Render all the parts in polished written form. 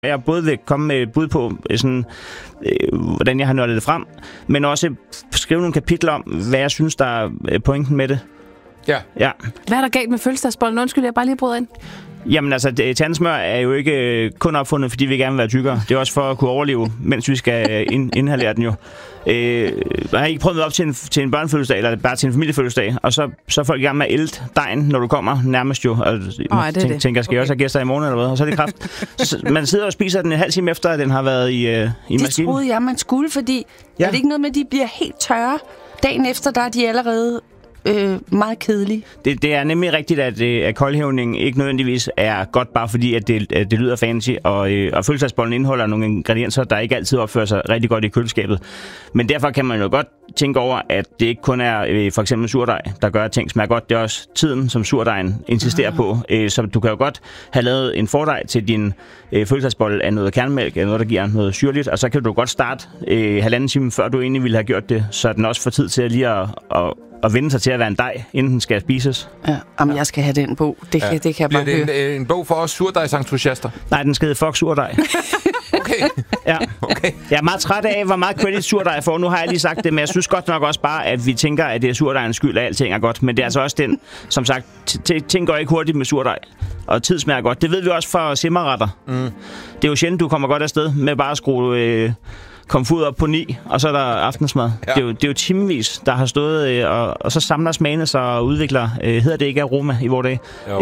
Jeg både vil komme med et bud på, sådan, hvordan jeg har nørdet det frem, men også skrive nogle kapitler om, hvad jeg synes, der er pointen med det. Ja. Hvad er der galt med fødselsdagsbollen? Undskyld, jeg bare lige bryder ind. Jamen altså, tandsmør er jo ikke kun opfundet, fordi vi gerne vil være tykkere. Det er også for at kunne overleve, mens vi skal inhalere den jo. Jeg har ikke prøvet op til en børnefødselsdag, eller bare til en familiefødselsdag, og så er folk i gang med at ælte dejen, når du kommer nærmest jo. Og tænker, skal jeg også have gæster i morgen eller hvad? Og så er det kraft. Man sidder og spiser den en halv time efter, at den har været i maskinen. Det troede jeg, man skulle, fordi er det ikke noget med, at de bliver helt tørre? Dagen efter, der er de allerede meget kedelige. Det er nemlig rigtigt, at koldhævning ikke nødvendigvis er godt, bare fordi at det lyder fancy, og fødselsdagsbollen indeholder nogle ingredienser, der ikke altid opfører sig rigtig godt i køleskabet. Men derfor kan man jo godt tænke over, at det ikke kun er for eksempel surdej, der gør, at ting smager godt. Det er også tiden, som surdejen insisterer på. Så du kan jo godt have lavet en fordej til din fødselsdagsbolle af noget kernmælk, eller noget, der giver noget syrligt, og så kan du godt starte 1,5 time, før du egentlig ville have gjort det, så den også får tid til lige at vende sig til at være en dej, inden den skal spises. Ja, jamen jeg skal have den bog. Det kan jeg bare høre. Bliver det en bog for os surdejsentusiaster? Nej, den skal hedde Fuck surdej. Okay. Ja. Okay. Jeg er meget træt af, hvor meget credit surdej får. Nu har jeg lige sagt det, men jeg synes godt nok også bare, at vi tænker, at det er surdejens skyld, at alting er godt. Men det er altså også den, som sagt, ting går ikke hurtigt med surdej. Og tid smager godt. Det ved vi også fra simmerretter. Det er jo sjældent, du kommer godt afsted med bare at skrue komfur op på 9, og så er der aftensmad. Ja. Det er jo timevis, der har stået, og så samler smagene sig og udvikler, hedder det ikke aroma i vores dag.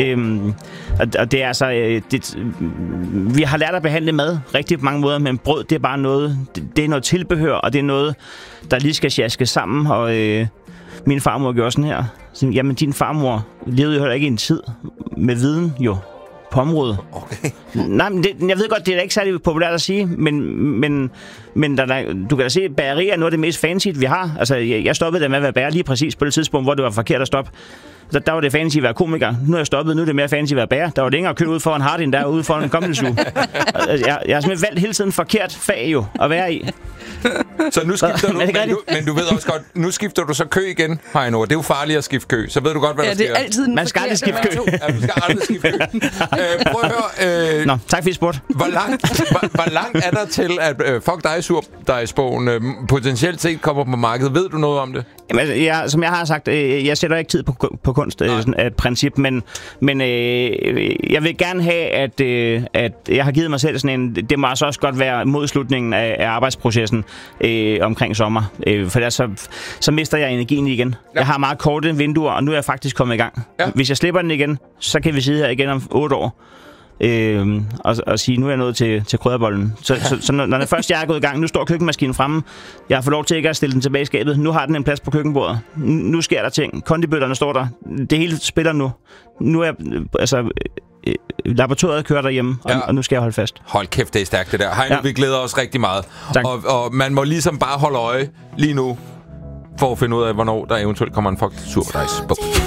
Og det er altså, vi har lært at behandle mad rigtig på mange måder, men brød, det er bare noget, det er noget tilbehør, og det er noget, der lige skal sjaskes sammen, og min farmor gjorde sådan her. Så, jamen, din farmor levede jo heller ikke i en tid med viden, jo. På området. Okay. Nej, men jeg ved godt, det er ikke særlig populært at sige, men du kan da se, at bageri er noget af det mest fancy, vi har. Altså, jeg stoppede der med at være bager lige præcis på det tidspunkt, hvor det var forkert at stoppe. Der var det fancy at være komiker. Nu er jeg stoppet, nu er det mere fancy at være bager. Der var det ikke at købe ud for en Hardin der, ude for en kommelsuge. Jeg har simpelthen valgt hele tiden forkert fag jo at være i. Så nu skifter du, men du ved også godt, nu skifter du så kø igen, Heino. Det er jo farligt at skifte kø, så ved du godt, hvad der sker. Ja, det er altid man skal aldrig skifte kø. Ja, du skal aldrig skifte kø. Prøv at høre. Nå, tak for I spurgte. Hvor langt er der til, at Fuck dig surdejsbogen potentielt set kommer på markedet? Ved du noget om det? Jamen, som jeg har sagt, jeg sætter ikke tid på kunst sådan et princip, men jeg vil gerne have, at jeg har givet mig selv sådan en, det må altså også godt være mod slutningen af arbejdsprocessen omkring sommer, for der så mister jeg energien igen. Ja. Jeg har meget korte vinduer, og nu er jeg faktisk kommet i gang. Ja. Hvis jeg slipper den igen, så kan vi sidde her igen om 8 år. Og sige, nu er jeg nået til krydderbollen. Så når det først jeg er gået i gang, nu står køkkenmaskinen fremme. Jeg har fået lov til ikke at stille den tilbage i skabet. Nu har den en plads på køkkenbordet. Nu sker der ting. Kondibøtterne står der. Det hele spiller nu. Nu er laboratoriet kører derhjemme, og nu skal jeg holde fast. Hold kæft, det er stærkt det der. Heino, vi glæder os rigtig meget. Og man må ligesom bare holde øje lige nu, for at finde ud af, hvornår der eventuelt kommer en Fuck surdejsbog.